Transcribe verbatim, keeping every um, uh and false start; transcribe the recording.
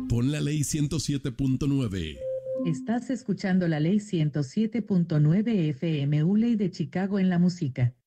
Pon la ley ciento siete punto nueve. Estás escuchando la ley ciento siete punto nueve F M U Ley de Chicago en la música.